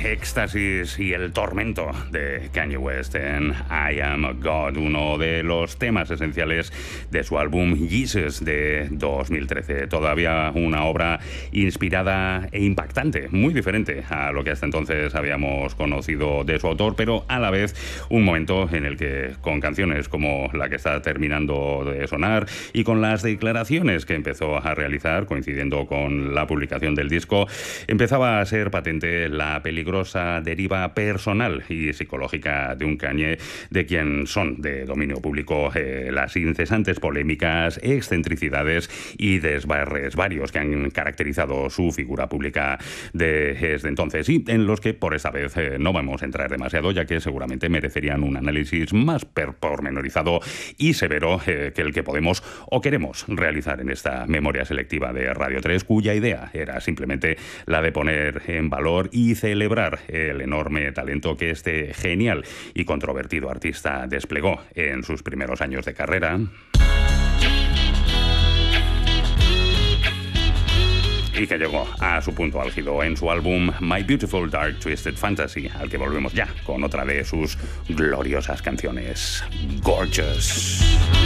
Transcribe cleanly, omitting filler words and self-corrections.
éxtasis y el tormento de Kanye West en I Am a God, uno de los temas esenciales de su álbum Jesus de 2013. Todavía una obra inspirada e impactante, muy diferente a lo que hasta entonces habíamos conocido de su autor, pero a la vez un momento en el que, con canciones como la que está terminando de sonar y con las declaraciones que empezó a realizar coincidiendo con la publicación del disco, empezaba a ser patente la peligrosa deriva personal y psicológica de un Kanye, de quien son de dominio público las incesantes polémicas, excentricidades y desbarres varios que han caracterizado su figura pública desde entonces, y en los que por esta vez no vamos a entrar demasiado, ya que seguramente merecerían un análisis más pormenorizado y severo que el que podemos o queremos realizar en esta memoria selectiva de Radio 3, cuya idea era simplemente la de poner en valor y celebrar el enorme talento que este genial y controvertido artista desplegó en sus primeros años de carrera. Y que llegó a su punto álgido en su álbum My Beautiful Dark Twisted Fantasy, al que volvemos ya con otra de sus gloriosas canciones, Gorgeous.